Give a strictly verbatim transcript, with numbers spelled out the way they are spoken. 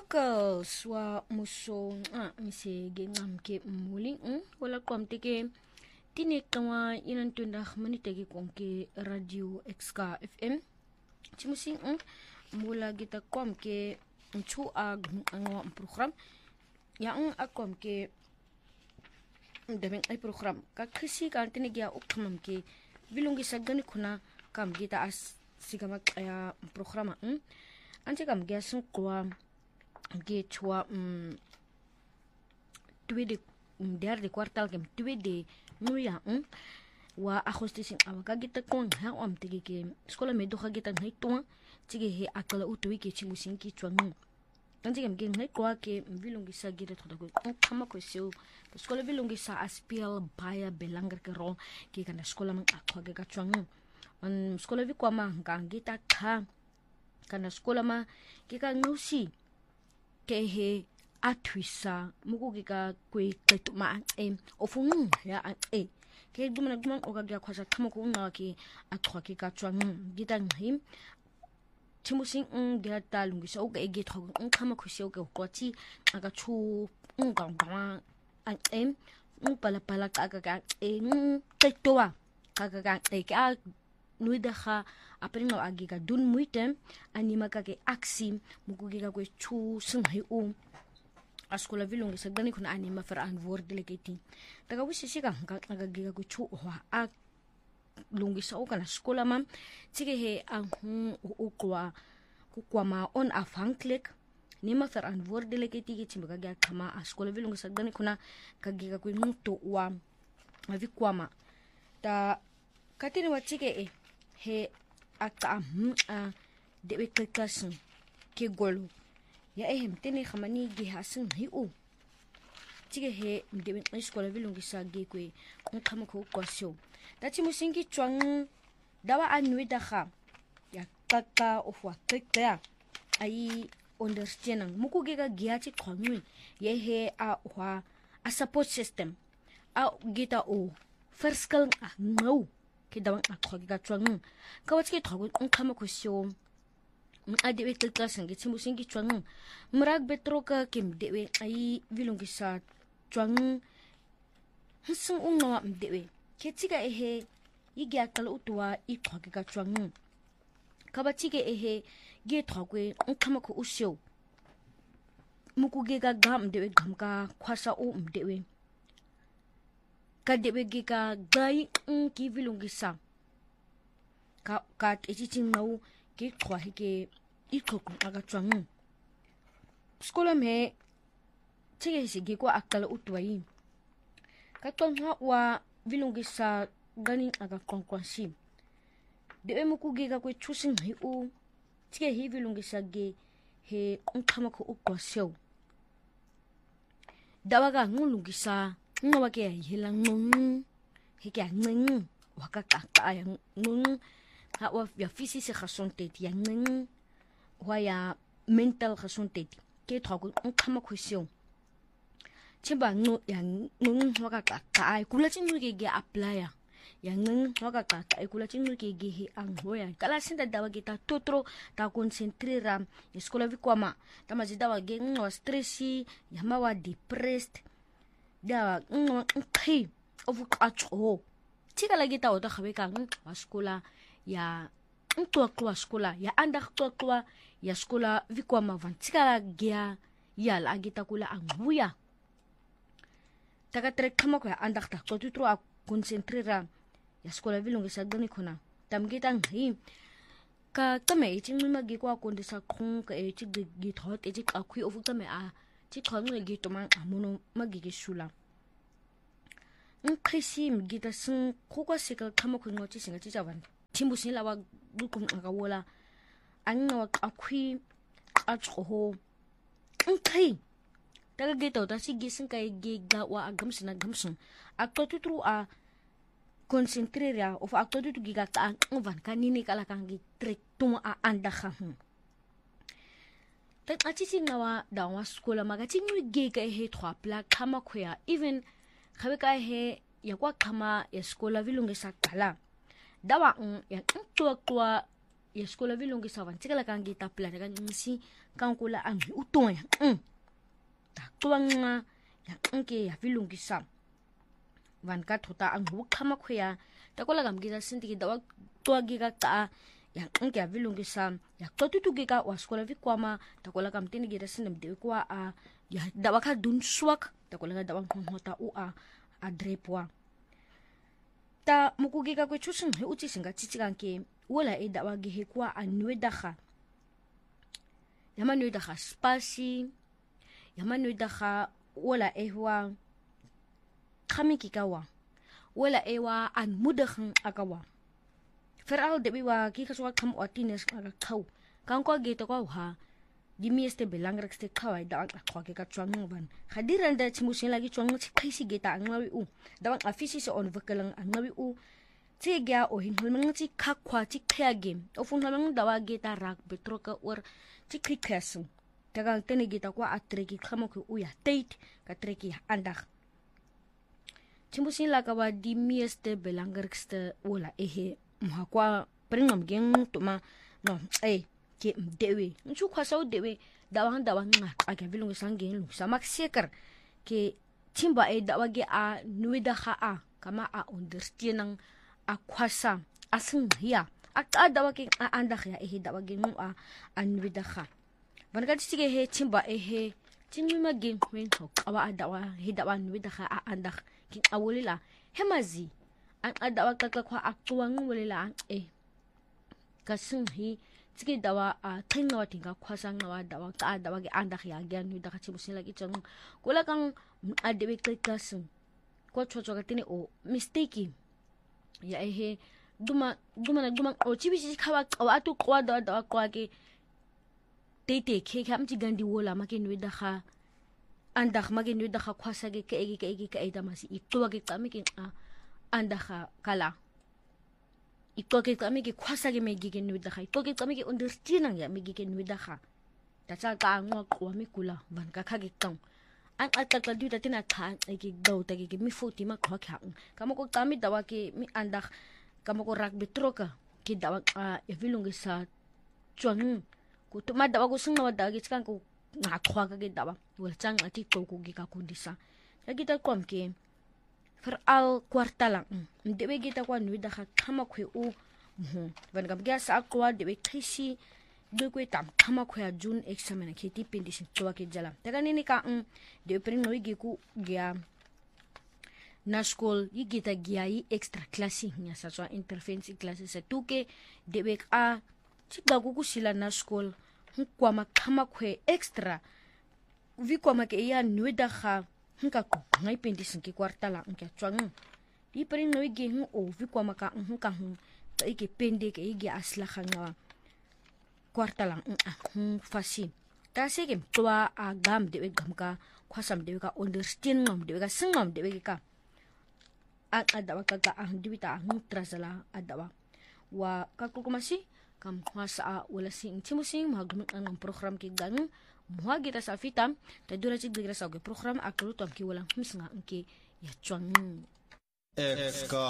Girls wa muso a mise ge ngamke muli um wala kwamte ke tine kawa inan tunda manite ge konke radio Xka F M chimusi um mula gita kwamke chu ag angwa program ya un akwamke deben ay program ka kisi ka tine ge ukhamam ke bilungi sagani kuna kam gita as sigama ya program um ante kam ge sun kwa ge chua um tuwe de der de kwartal kem tuwe de nuya um wa agostisin awaka gita kon ha am tege ke skola me do gita ngai to tige he akala utuwi ke chimusin ki chwangu ante kem ge ngai kwa ke vilungi sa gita thoda ko kama ko seo skola vilungi sa aspial baya belangar ke ro ke kana skola man akwa ge ka chwangu an skola vi kwa ma ngita kha kana skola ma ke ka ngusi ke he atwisa muku ka kwe kletu ma em ofunu ya e ke dumana duman o ga ga kwasa kama ko nga ke atwa ke ka twang gita ngim chimusin ng gila talungi so ga ege thog ng kama ko se ga kwati aga chu ng ga ga an em ng pala pala ka ga e ng kletuwa ka ga ga e ka nui dacha apel no agi ka dun muitem anima ka ke aksi muku ka kwe chu sung hai um askola vilungi sa gani kuna anima fer an word delegati daga wisi siga ka ga ga kwe chu wa a lungi sa o kana skola mam tige he an hu o kwa ku kwa ma on a fan click nima fer an word delegati ke chimba ga kama askola vilungi sa gani kuna ka ga kwe nuto wa avi kwa ma ta katini wa tige e he aka hmm a dewe klasin ke golo ya ehem tene khamani ge hasin hi u tige he dewe iskola vilungi sa ge kwe on khama ko kwasyo dati musingi chwang dawa anwi da kha ya kaka ofwa kekya ai understand muku ge ga gya chi khonwi ye he a wa a support system a gita o first kal no ke dawang akho ga chwang ka wachke thogu khama ko syo ade we tlka sangi chimu singi chwang mrag betro ka kim dewe ai vilungi sa chwang hisung ungwa dewe ke chiga ehe igya kal utwa i thogu ga chwang ka bachige ehe ge thogu khama ko usyo muku ge ga gam dewe gam ka khwasa o dewe ka dewe ge ka gai ki vilungi sa ka ka etiching nau ke khwa ke i khokun aga chwang skola me chege si ge ko akala utwai ka ton ha wa vilungi sa gani aga konkwansi dewe muku ge ga ko chusin hi u chege hi vilungi sa ge he onkhama ko ukwasyo dawaga ngulungi sa ngawa ke hilang nung hike ngeng waka ka ya nung ha wa ya fisi se khasonte ya ngeng wa ya mental khasonte ke thogo khama khosyo chimba no ya nung waka ka ka kula chinu ke ge apply ya ngeng waka ka ka kula chinu ke ge he ang hoya kala sinda dawa kita totro ta concentrera eskola vikwama tamazi dawa ge ngwa stressi ya mawa depressed da nkhi ovu qacho tika lagi ta oda khabe ka wa skola ya ntwa kwa skola ya anda kwa ya skola vikwa mavantika la gia ya la gita kula anguya taka trek kama kwa anda ta to tutro a concentrera ya skola vilungi sa gani khona tamgita ngi ka tame ichi magi kwa kondisa khong ka ichi gi thot ichi akhui ovu tame a ti khong gi to man amono magi gi shula nkhisim gita sing khokwa sika khama khu ngochi singa chi chawan timbusin lawa dukum nga wola anwa akhui acho nkhi daga gita ta si gisin kai gi ga wa agamsina gamsun akto tutru a concentrera of akto tutu gi ga ka van kanini kala kan gi trek tum a anda kham tak achi singawa dawa skola magachi ngi ge ka he thwa pla khama khoya even khabe ka he ya kwa khama ya skola vilungi sa kala dawa ya ntwa kwa ya skola vilungisa van tsikala kan gita plan kan ngisi kan kula ang utoya mm ta tuanga ya nke ya vilungisa van ka thota ang hukhama khoya ta kola gam gita sinti dawa toa giga ta ya nke ya vilungisa ya totutu giga wa skola vikwama ta kola kam tini gita sinem de kwa a ya dawa ka dun swak ta kola dawa khota u a adrepwa ta mukugika kwe chusin he uti singa chichikanke wala e dawa ge kwa anwe daga yama nwe daga spasi yama nwe daga wala e wa khamiki kawa wala e wa an mudakhn akawa feral de biwa ki kaswa kham otines aga khau kan ko ge to ko ha di mieste belangrijkste khawai da ang akwa ke ka chwang ban khadiran da chimusin lagi chwang chi khaisi ge ta anglawi u da ang afisi se on vakalang anglawi u che gya o hin hulmang chi kha khwa chi khya game o fun hulmang dawa ge ta rak betroka or chi khikhasu daga tene ge ta kwa atreki khamo ke u ya tate ka treki andak chimusin la ka wa di mieste belangrijkste wala ehe mha kwa pringam geng tuma no eh ke dewe nchu khwasau dewe dawang dawang nga aka vilung sange lu samak sekar ke timba e dawage a nuida kha a kama a understand nang a khwasa asung hiya a dawage a anda khya e dawage mu a nuida kha banga tsige he timba e he tinuma gen kwen ko awa dawa he dawa nuida kha a anda ki awulila hemazi an adawa ka kwa aktuang wulila e kasung hi tsiki dawa a thinga tinga khwasang nawa dawa ka dawa ge anda khya gyan nu dakha chibusin lagi chang kola kang adewe kliklasun ko chocho ka tini o mistake ya ehe duma duma na duma o chibisi khawa awa tu kwa dawa dawa kwa ke tete ke kham chi gandi wola ma ke nu dakha anda khma ge nu dakha khwasa ge ke ge ke ge ka ida masi itwa ge kami ke anda kha kala ikoke kami ke khwasa ke megi ke nuida kha ikoke kami ke understand nang ya megi ke nuida kha ta cha ka ngwa kwa mi kula ban ka kha ke kang an atta ka du ta tina kha e ke do ta ke mi futi ma khwa kha kamo ko kami dawa ke mi anda kamo ko rak betroka ke dawa e vilungi sa chwang ko to ma dawa ko sung na dawa ke chang ko nga khwa ka ke dawa wal chang ati ko ko ge ka kundisa ya kita kom ke fer al kwarta lang dewe gita kwa nuida kha khama khwe u mu ban gam gya sa kwa dewe khisi de kwe tam khama khwe jun examen kheti pendisi chwa ke jala daga ni ka de pring noi ge ku gya na school yi gita gya yi extra classe nya sa so interference classe sa tuke dewe a chiga ku ku sila na school kwa ma khama khwe extra vi kwa ma ke ya nuida kha nka ko ngai pendisi ke kwarta la nka chwang di pring noi ge hu o vi kwa maka nka hu ta ike pende ke ige asla khanga kwarta la hu fasi ta se ke twa a gam de gam ka khwasam de ka understand ngam de ka singam de ka a adawa ka ka ang dibita hu trasala adawa wa ka ko kumasi kam khwasa wala sing chimusing magum ang program ke gang muha kita sa fitam ta dura ci digra sa program akulu tam ki wala misnga nke ya chwang